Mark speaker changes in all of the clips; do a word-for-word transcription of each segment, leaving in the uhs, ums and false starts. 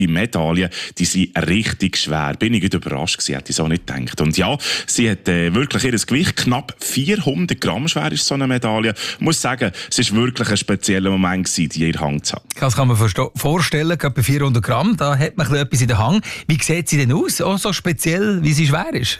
Speaker 1: die Medaillen, die sind richtig schwer. Bin ich überrascht gewesen, hätte ich so nicht gedacht. Und ja, sie hat äh, wirklich ihr Gewicht, knapp vierhundert Gramm schwer ist so eine Medaille. Ich muss sagen, es war wirklich ein spezieller Moment gewesen, die in der Hand zu haben.
Speaker 2: Das kann man vorstellen, gerade bei vierhundert Gramm, da hat man etwas in der Hand. Wie sieht sie denn aus, auch so speziell, wie sie schwer ist?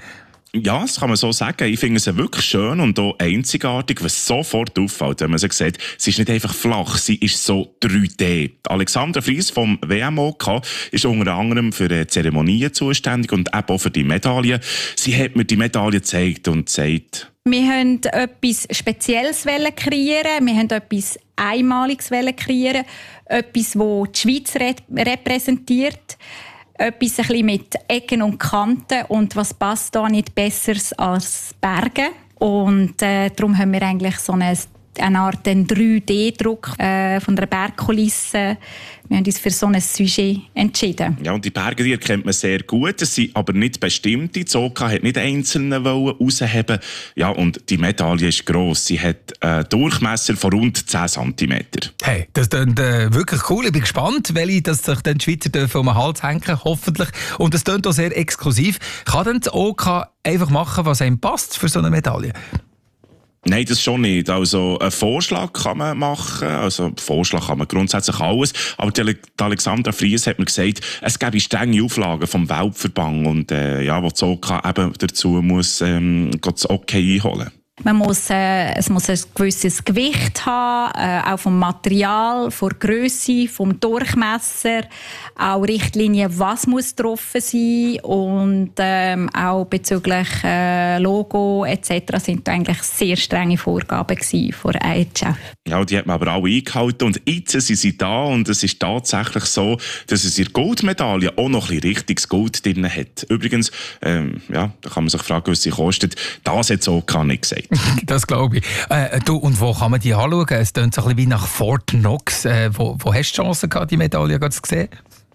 Speaker 1: Ja, das kann man so sagen. Ich finde sie wirklich schön und auch einzigartig, was sofort auffällt, wenn man sie sieht. Sie ist nicht einfach flach, sie ist so drei D. Alexandra Fries vom W M O K ist unter anderem für die Zeremonien zuständig und eben auch für die Medaillen. Sie hat mir die Medaille gezeigt und gesagt...
Speaker 3: Wir wollten etwas Spezielles kreieren, wir wollten etwas Einmaliges kreieren, etwas, das die Schweiz repräsentiert. Etwas ein bisschen mit Ecken und Kanten und was passt da nicht Besseres als Berge. Und äh, darum haben wir eigentlich so eine, eine Art drei D Druck äh, von der Bergkulisse. Wir haben uns für so ein Sujet entschieden.
Speaker 1: Ja, und die Berge, die erkennt man sehr gut. Es sind aber nicht bestimmte. Die O K hat nicht einzelne rausheben. Ja, und die Medaille ist gross. Sie hat einen Durchmesser von rund zehn Zentimeter.
Speaker 2: Hey, das klingt äh, wirklich cool. Ich bin gespannt, welche das sich dann die Schweizer dürfen um den Hals hängen, hoffentlich. Und das klingt auch sehr exklusiv. Kann denn das O K einfach machen, was einem passt für so eine Medaille?
Speaker 1: Nein, das schon nicht. Also, einen Vorschlag kann man machen. Also, Vorschlag kann man grundsätzlich alles. Aber die Alexandra Fries hat mir gesagt, es gäbe strenge Auflagen vom Weltverband und, äh, ja, wo das O K eben dazu muss, ähm, das Okay einholen.
Speaker 3: Man muss, äh, es muss ein gewisses Gewicht haben, äh, auch vom Material, von der Grösse, vom Durchmesser, auch Richtlinien, was muss drauf sein und ähm, auch bezüglich äh, Logo et cetera sind da eigentlich sehr strenge Vorgaben gewesen von der I H F.
Speaker 1: Ja, die hat man aber auch eingehalten und jetzt sind sie da und es ist tatsächlich so, dass es ihre Goldmedaille auch noch ein bisschen richtiges Gold drin hat. Übrigens, ähm, ja, da kann man sich fragen, was sie kostet. Das hat so gar nicht gesagt.
Speaker 2: Das glaube ich. Äh, du, und wo kann man die anschauen? Es klingt so ein bisschen wie nach Fort Knox. Äh, wo, wo hast du die Chance gehabt, die Medaille zu sehen?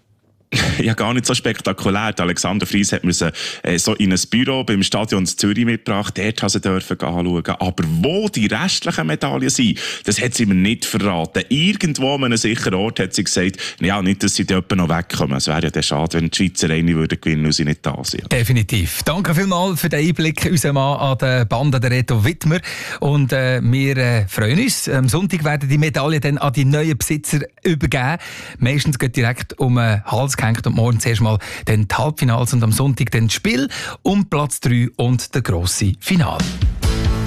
Speaker 1: Ja, gar nicht so spektakulär. Alexander Fries hat mir sie äh, so in ein Büro beim Stadion Zürich mitgebracht. Dort durfte sie anschauen. Aber wo die restlichen Medaillen sind, das hat sie mir nicht verraten. Irgendwo an einem sicheren Ort hat sie gesagt, ja, nicht, dass sie dort noch wegkommen. Es wäre ja dann schade, wenn die Schweizer eine würden gewinnen und sie nicht da sind.
Speaker 2: Definitiv. Danke vielmals für den Einblick, unser Mann an der Bande, der Reto Wittmer. Und äh, wir äh, freuen uns. Am Sonntag werden die Medaillen dann an die neuen Besitzer übergeben. Meistens geht direkt um den Hals gehängt und morgen zuerst mal dann die Halbfinals und am Sonntag dann das Spiel um Platz drei und der grosse Finale.